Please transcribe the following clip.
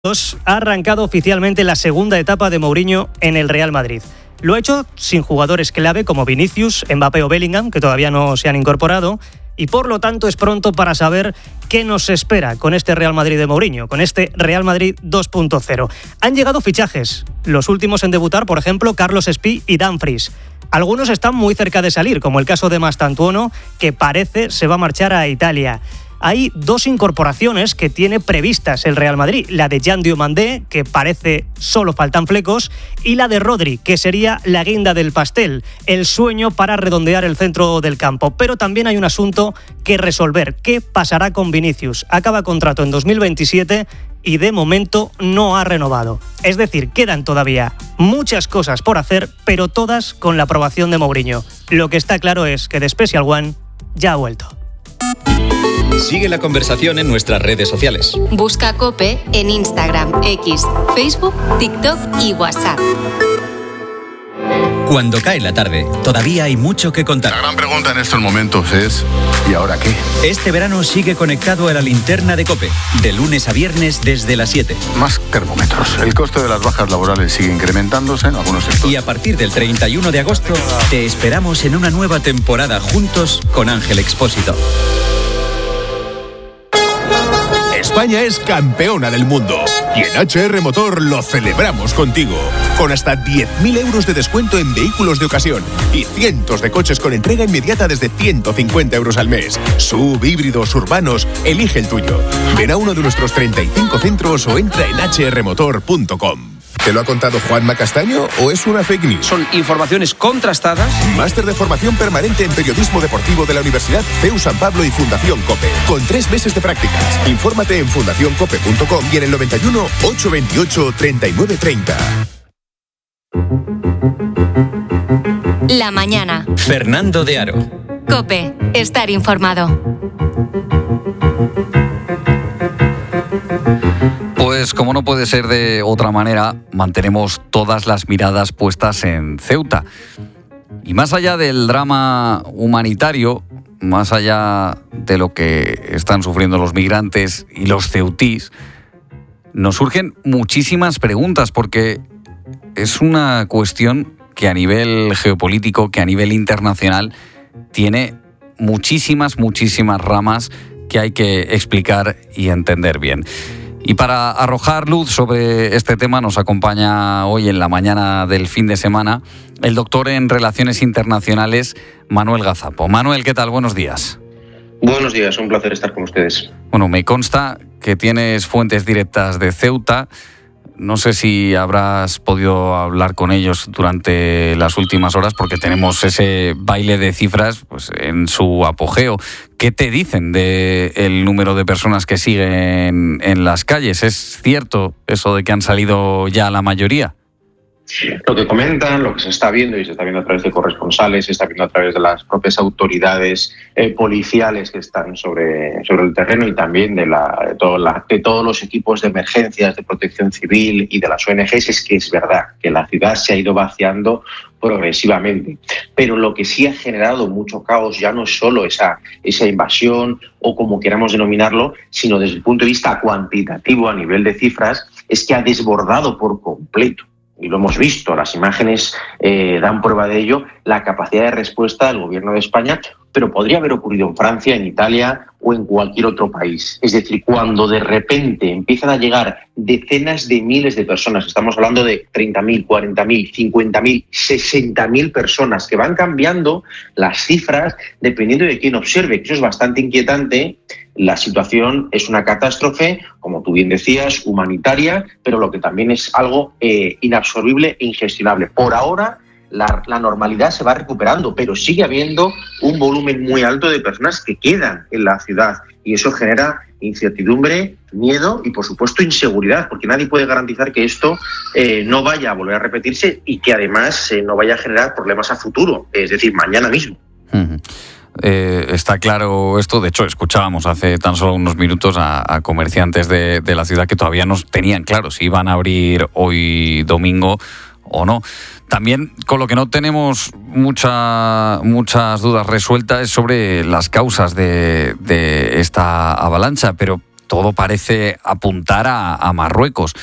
Ha arrancado oficialmente la segunda etapa de Mourinho en el Real Madrid. Lo ha hecho sin jugadores clave como Vinicius, Mbappé o Bellingham, que todavía no se han incorporado, y por lo tanto es pronto para saber qué nos espera con este Real Madrid de Mourinho, con este Real Madrid 2.0. Han llegado fichajes, los últimos en debutar, por ejemplo, Carlos Espí y Dumfries. Algunos están muy cerca de salir, como el caso de Mastantuono, que parece se va a marchar a Italia. Hay dos incorporaciones que tiene previstas el Real Madrid, la de Jan Diomandé, que parece solo faltan flecos, y la de Rodri, que sería la guinda del pastel, el sueño para redondear el centro del campo. Pero también hay un asunto que resolver. ¿Qué pasará con Vinicius? Acaba contrato en 2027 y de momento no ha renovado. Es decir, quedan todavía muchas cosas por hacer, pero todas con la aprobación de Mourinho. Lo que está claro es que The Special One ya ha vuelto. Sigue la conversación en nuestras redes sociales. Busca COPE en Instagram, X, Facebook, TikTok y WhatsApp. Cuando cae la tarde, todavía hay mucho que contar. La gran pregunta en estos momentos es ¿y ahora qué? Este verano sigue conectado a la linterna de COPE, de lunes a viernes desde las 7. Más termómetros. El coste de las bajas laborales sigue incrementándose en algunos sectores. Y a partir del 31 de agosto, te esperamos en una nueva temporada juntos con Ángel Expósito. España es campeona del mundo y en HR Motor lo celebramos contigo, con hasta 10.000 euros de descuento en vehículos de ocasión y cientos de coches con entrega inmediata desde 150 euros al mes. SUV, híbridos, urbanos, elige el tuyo. Ven a uno de nuestros 35 centros o entra en hrmotor.com. ¿Te lo ha contado Juanma Castaño o es una fake news? Son informaciones contrastadas. Máster de formación permanente en periodismo deportivo de la Universidad CEU San Pablo y Fundación COPE, con 3 meses de prácticas. Infórmate en fundacioncope.com y en el 91 828 3930. La mañana. Fernando de Aro. COPE. Estar informado. Pues como no puede ser de otra manera, mantenemos todas las miradas puestas en Ceuta. Y más allá del drama humanitario, más allá de lo que están sufriendo los migrantes y los ceutís, nos surgen muchísimas preguntas porque es una cuestión que a nivel geopolítico, que a nivel internacional, tiene muchísimas ramas que hay que explicar y entender bien. Y para arrojar luz sobre este tema nos acompaña hoy en la mañana del fin de semana el doctor en Relaciones Internacionales, Manuel Gazapo. Manuel, ¿qué tal? Buenos días. Buenos días, un placer estar con ustedes. Bueno, me consta que tienes fuentes directas de Ceuta. No sé si habrás podido hablar con ellos durante las últimas horas porque tenemos ese baile de cifras pues, en su apogeo. ¿Qué te dicen del número de personas que siguen en las calles? ¿Es cierto eso de que han salido ya la mayoría? Lo que comentan, lo que se está viendo, y se está viendo a través de corresponsales, se está viendo a través de las propias autoridades policiales que están sobre el terreno y también de todos los equipos de emergencias, de protección civil y de las ONGs, es que es verdad que la ciudad se ha ido vaciando progresivamente. Pero lo que sí ha generado mucho caos ya no es solo esa invasión o como queramos denominarlo, sino desde el punto de vista cuantitativo a nivel de cifras, es que ha desbordado por completo. Y lo hemos visto, las imágenes dan prueba de ello, la capacidad de respuesta del gobierno de España, pero podría haber ocurrido en Francia, en Italia o en cualquier otro país. Es decir, cuando de repente empiezan a llegar decenas de miles de personas, estamos hablando de 30.000, 40.000, 50.000, 60.000 personas, que van cambiando las cifras dependiendo de quién observe, que eso es bastante inquietante. La situación es una catástrofe, como tú bien decías, humanitaria, pero lo que también es algo inabsorbible e ingestionable. Por ahora, la normalidad se va recuperando, pero sigue habiendo un volumen muy alto de personas que quedan en la ciudad y eso genera incertidumbre, miedo y, por supuesto, inseguridad, porque nadie puede garantizar que esto no vaya a volver a repetirse y que, además, no vaya a generar problemas a futuro, es decir, mañana mismo. Está claro esto. De hecho, escuchábamos hace tan solo unos minutos a comerciantes de la ciudad que todavía no tenían claro si iban a abrir hoy domingo o no. También con lo que no tenemos muchas dudas resueltas es sobre las causas de esta avalancha, pero todo parece apuntar a Marruecos.